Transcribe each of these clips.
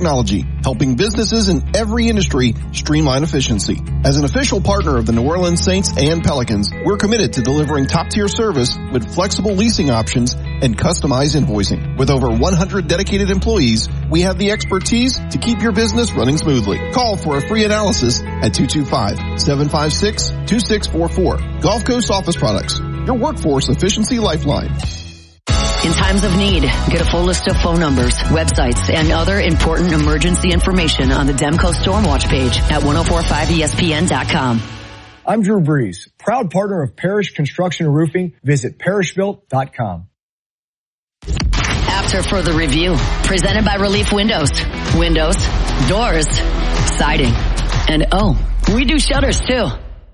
technology, helping businesses in every industry streamline efficiency. As an official partner of the New Orleans Saints and Pelicans, we're committed to delivering top-tier service with flexible leasing options and customized invoicing. With over 100 dedicated employees, we have the expertise to keep your business running smoothly. Call for a free analysis at 225-756-2644. Gulf Coast Office Products, your workforce efficiency lifeline. In times of need, get a full list of phone numbers, websites, and other important emergency information on the Demco Stormwatch page at 1045ESPN.com. I'm Drew Brees, proud partner of Parrish Construction and Roofing. Visit parrishbuilt.com. After further review, presented by Relief Windows. Windows, doors, siding, and we do shutters too.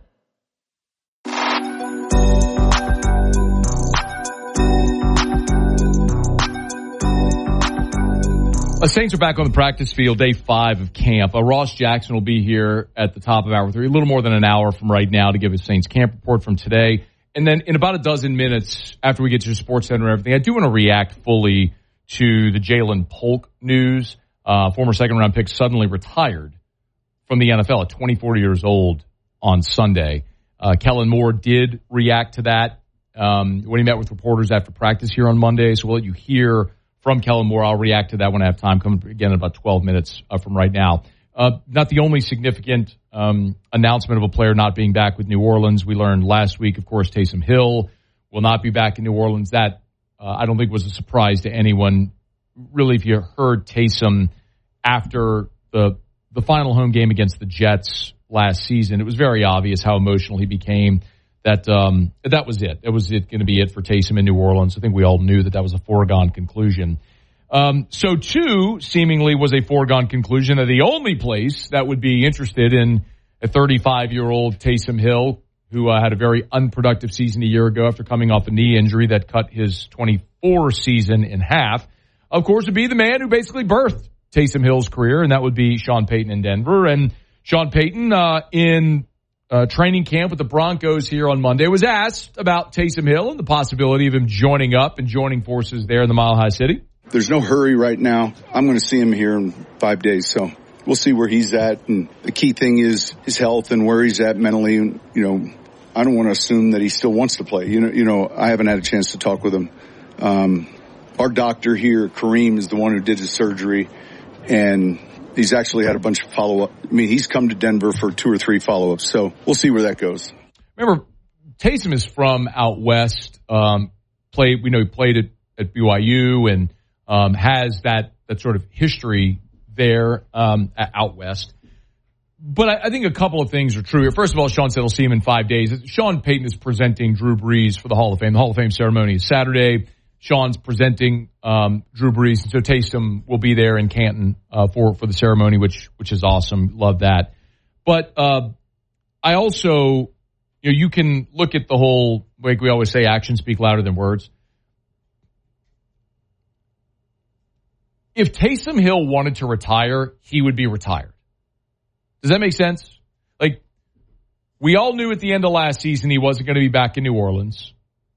Saints are back on the practice field, day 5 of camp. Ross Jackson will be here at the top of hour 3, a little more than an hour from right now, to give his Saints camp report from today. And then in about a dozen minutes, after we get to the Sports Center and everything, I do want to react fully to the Jalen Polk news. Former second-round pick suddenly retired from the NFL at 24 years old on Sunday. Kellen Moore did react to that when he met with reporters after practice here on Monday. So we'll let you hear from Kellen Moore. I'll react to that when I have time, coming again in about 12 minutes from right now. Not the only significant announcement of a player not being back with New Orleans. We learned last week, of course, Taysom Hill will not be back in New Orleans. That I don't think was a surprise to anyone. Really, if you heard Taysom after the final home game against the Jets last season, it was very obvious how emotional he became. That was it. That was it going to be it for Taysom in New Orleans. I think we all knew that was a foregone conclusion. So too, seemingly was a foregone conclusion that the only place that would be interested in a 35-year-old Taysom Hill, who had a very unproductive season a year ago after coming off a knee injury that cut his 24 season in half, of course, would be the man who basically birthed Taysom Hill's career, and that would be Sean Payton in Denver. And Sean Payton in training camp with the Broncos here on Monday was asked about Taysom Hill and the possibility of him joining up and joining forces there in the Mile High City. There's no hurry right now. I'm going to see him here in 5 days, so we'll see where he's at. And the key thing is his health and where he's at mentally. You know, I don't want to assume that he still wants to play. You know, I haven't had a chance to talk with him. Our doctor here, Kareem, is the one who did his surgery, and he's actually had a bunch of follow-up. I mean, he's come to Denver for 2 or 3 follow-ups, so we'll see where that goes. Remember, Taysom is from out west. We know he played at BYU and has that sort of history there out west. But I think a couple of things are true here. First of all, Sean said he'll see him in 5 days. Sean Payton is presenting Drew Brees for the Hall of Fame. The Hall of Fame ceremony is Saturday. Sean's presenting Drew Brees, and so Taysom will be there in Canton for the ceremony, which is awesome. Love that. But I also, you can look at the whole, like we always say, actions speak louder than words. If Taysom Hill wanted to retire, he would be retired. Does that make sense? Like, we all knew at the end of last season he wasn't going to be back in New Orleans.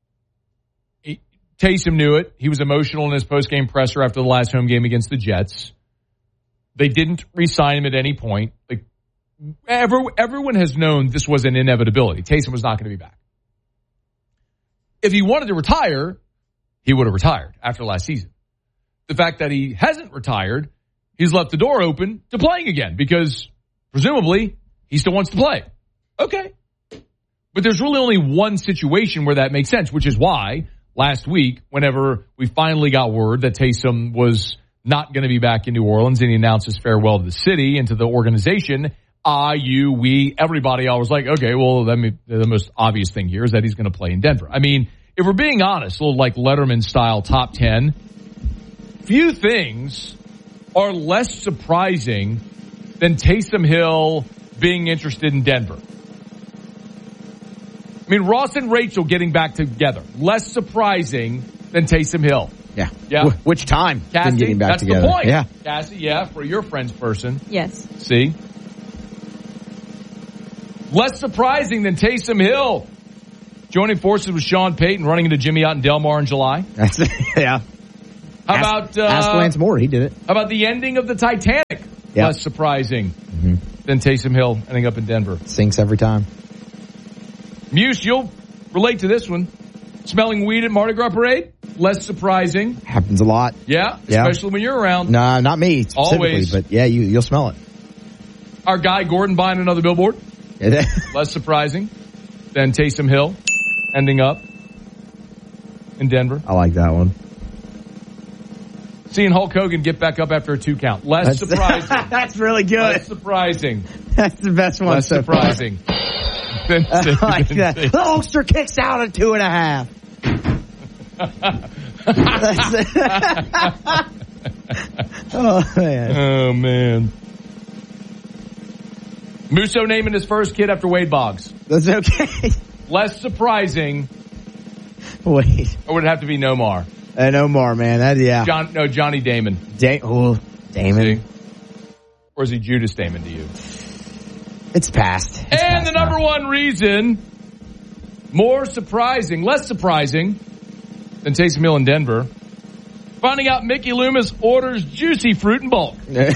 Taysom knew it. He was emotional in his post-game presser after the last home game against the Jets. They didn't re-sign him at any point. Like, everyone has known this was an inevitability. Taysom was not going to be back. If he wanted to retire, he would have retired after last season. The fact that he hasn't retired, he's left the door open to playing again because presumably he still wants to play. Okay. But there's really only one situation where that makes sense, which is why last week, whenever we finally got word that Taysom was not going to be back in New Orleans and he announced his farewell to the city and to the organization, everybody, I was like, okay, well, the most obvious thing here is that he's going to play in Denver. I mean, if we're being honest, a little like Letterman-style top 10, few things are less surprising than Taysom Hill being interested in Denver. I mean, Ross and Rachel getting back together. Less surprising than Taysom Hill. Yeah. Yeah. Which time? Cassie, getting back that's together. The point. Yeah. Cassie, yeah, for your friend's person. Yes. See? Less surprising than Taysom Hill joining forces with Sean Payton, running into Jimmy out in Del Mar in July. Yeah. How about ask Lance Moore? He did it. How about the ending of the Titanic? Yep. Less surprising than Taysom Hill ending up in Denver. Sinks every time. Muse, you'll relate to this one. Smelling weed at Mardi Gras parade? Less surprising. Happens a lot. Yeah, especially when you're around. No, not me specifically, always. But yeah, you'll smell it. Our guy Gordon buying another billboard? Less surprising than Taysom Hill ending up in Denver. I like that one. Seeing Hulk Hogan get back up after a 2 count. Less surprising. That's really good. Less surprising. That's the best one Less so surprising. I like that. The Hulkster kicks out at 2.5. Oh, man. Musso naming his first kid after Wade Boggs. That's okay. Less surprising. Wait. Or would it have to be Nomar? Nomar, man. Johnny Damon. Damon. See? Or is he Judas Damon to you? It's past. And the number one reason, less surprising than Taysom Hill in Denver, finding out Mickey Loomis orders juicy fruit in bulk. Now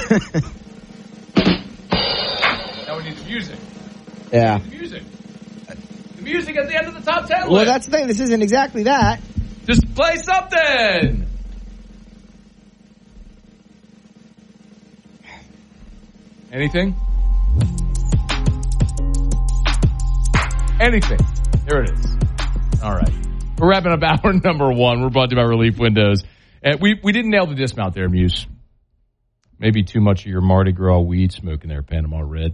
we need the music. Yeah. The music at the end of the top 10 list. Well, that's the thing. This isn't exactly that. Just play something. Anything? Here it is. All right. We're wrapping up hour number 1. We're brought to you by Relief Windows. And we didn't nail the dismount there, Muse. Maybe too much of your Mardi Gras weed smoking there, Panama Red.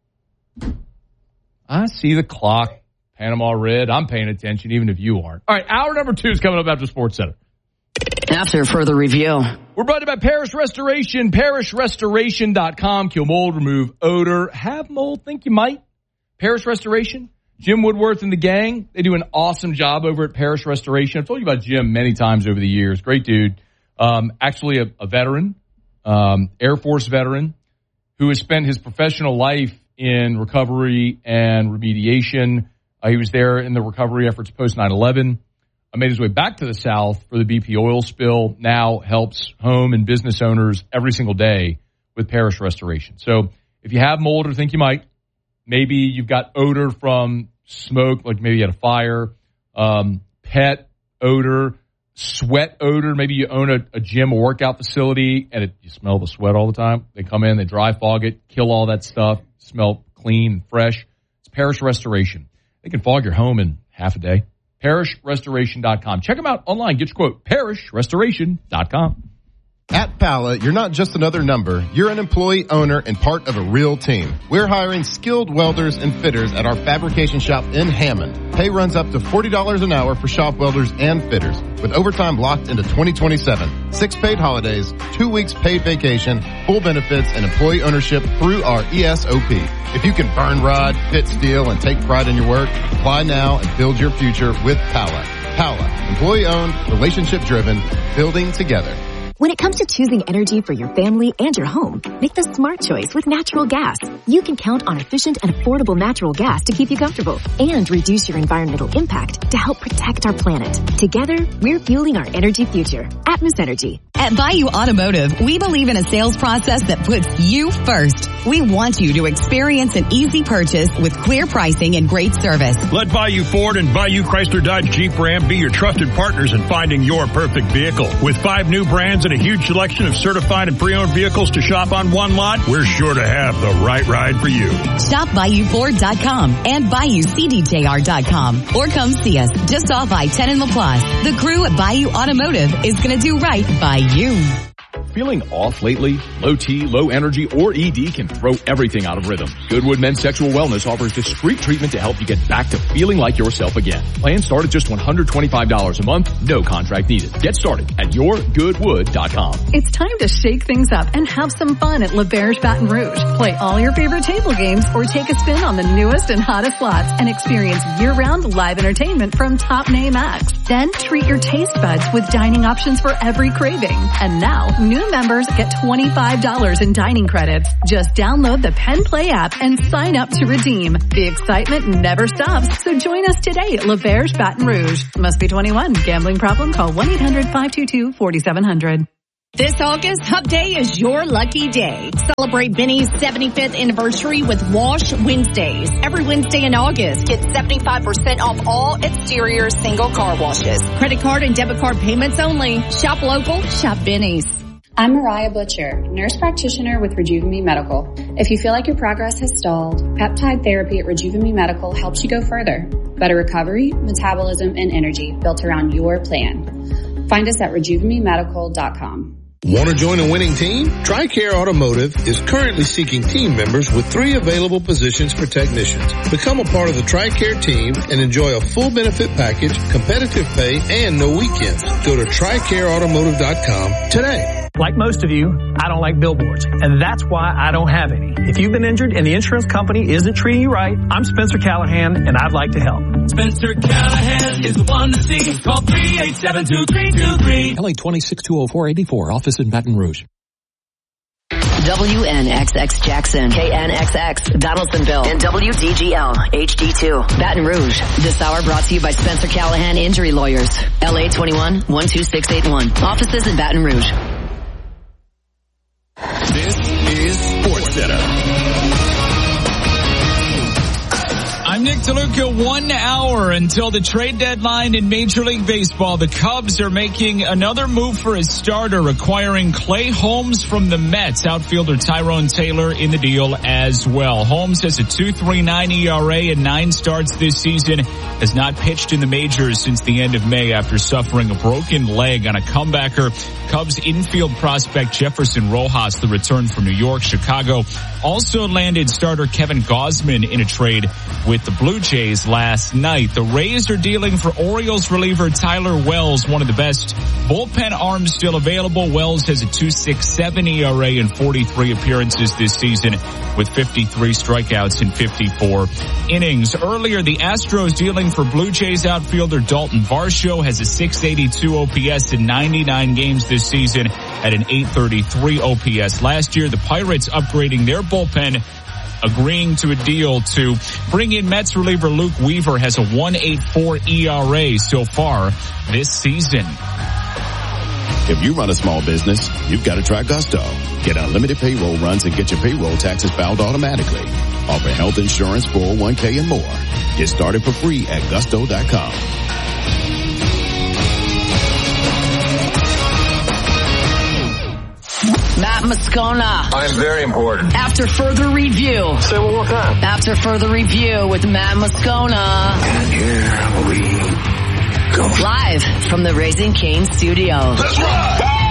I see the clock. Panama Red. I'm paying attention, even if you aren't. All right, hour number 2 is coming up after Sports Center. After further review. We're brought to you by Parish Restoration. ParishRestoration.com. Kill mold, remove odor. Have mold? Think you might. Parish Restoration. Jim Woodworth and the gang. They do an awesome job over at Parish Restoration. I've told you about Jim many times over the years. Great dude. Actually a veteran, Air Force veteran, who has spent his professional life in recovery and remediation. He was there in the recovery efforts post 9/11. Made his way back to the South for the BP oil spill. Now helps home and business owners every single day with Parish Restoration. So if you have mold or think you might, maybe you've got odor from smoke, like maybe you had a fire, pet odor, sweat odor. Maybe you own a gym or workout facility and you smell the sweat all the time. They come in, they dry fog it, kill all that stuff, smell clean and fresh. It's Parish Restoration. They can fog your home in half a day. ParishRestoration.com. Check them out online. Get your quote. ParishRestoration.com. At Pala, you're not just another number. You're an employee, owner, and part of a real team. We're hiring skilled welders and fitters at our fabrication shop in Hammond. Pay runs up to $40 an hour for shop welders and fitters, with overtime locked into 2027. 6 paid holidays, 2 weeks paid vacation, full benefits, and employee ownership through our ESOP. If you can burn rod, fit steel, and take pride in your work, apply now and build your future with Pala. Pala, employee-owned, relationship-driven, building together. When it comes to choosing energy for your family and your home, make the smart choice with natural gas. You can count on efficient and affordable natural gas to keep you comfortable and reduce your environmental impact to help protect our planet. Together, we're fueling our energy future. Atmos Energy. At Bayou Automotive, we believe in a sales process that puts you first. We want you to experience an easy purchase with clear pricing and great service. Let Bayou Ford and Bayou Chrysler Dodge Jeep Ram be your trusted partners in finding your perfect vehicle. With 5 new brands and a huge selection of certified and pre-owned vehicles to shop on one lot, we're sure to have the right ride for you. Shop BayouFord.com and BayouCDJR.com or come see us just off I-10 in LaPlace. The crew at Bayou Automotive is going to do right by you. Feeling off lately? Low T, low energy, or ED can throw everything out of rhythm. Goodwood Men's Sexual Wellness offers discreet treatment to help you get back to feeling like yourself again. Plans start at just $125 a month, no contract needed. Get started at yourgoodwood.com. It's time to shake things up and have some fun at L'Auberge Baton Rouge. Play all your favorite table games or take a spin on the newest and hottest slots and experience year-round live entertainment from top name acts. Then treat your taste buds with dining options for every craving. And now, new members get $25 in dining credits. Just download the Penn Play app and sign up to redeem. The excitement never stops, so join us today at L'Auberge Baton Rouge. Must be 21. Gambling problem? Call 1-800-522-4700. This August, Hub Day is your lucky day. Celebrate Benny's 75th anniversary with Wash Wednesdays. Every Wednesday in August, get 75% off all exterior single car washes. Credit card and debit card payments only. Shop local, shop Benny's. I'm Mariah Butcher, nurse practitioner with Rejuven Medical. If you feel like your progress has stalled, peptide therapy at Rejuven Medical helps you go further. Better recovery, metabolism, and energy built around your plan. Find us at rejuvenmemedical.com. Want to join a winning team? TRICARE Automotive is currently seeking team members with 3 available positions for technicians. Become a part of the TRICARE team and enjoy a full benefit package, competitive pay, and no weekends. Go to TRICAREautomotive.com today. Like most of you, I don't like billboards, and that's why I don't have any. If you've been injured and the insurance company isn't treating you right, I'm Spencer Callahan, and I'd like to help. Spencer Callahan is the one to see. Call 387-2323. LA 2620484, office in Baton Rouge. WNXX Jackson, KNXX Donaldsonville, and WDGL HD2 Baton Rouge. This hour brought to you by Spencer Callahan Injury Lawyers. LA 21-12681. Offices in Baton Rouge. This is SportsCenter. I'm Nick DeLuca. 1 hour until the trade deadline in Major League Baseball. The Cubs are making another move for a starter, acquiring Clay Holmes from the Mets. Outfielder Tyrone Taylor in the deal as well. Holmes has a 2.39 ERA and 9 starts this season. Has not pitched in the majors since the end of May after suffering a broken leg on a comebacker. Cubs infield prospect Jefferson Rojas, the return from New York, Chicago, also landed starter Kevin Gausman in a trade with the Blue Jays last night. The Rays are dealing for Orioles reliever Tyler Wells, one of the best bullpen arms still available. Wells has a 2.67 ERA in 43 appearances this season with 53 strikeouts in 54 innings. Earlier, the Astros dealing for Blue Jays outfielder Dalton Varsho has a 682 OPS in 99 games this season at an 833 OPS last year. The Pirates upgrading their bullpen, agreeing to a deal to bring in Mets reliever Luke Weaver, has a 1.84 ERA so far this season. If you run a small business, you've got to try Gusto. Get unlimited payroll runs and get your payroll taxes filed automatically. Offer health insurance, 401k, and more. Get started for free at gusto.com. Matt Moscona. I'm very important. After further review. Say one more time. After further review with Matt Moscona. And here we go. Live from the Raising Cane Studio. Let's rock!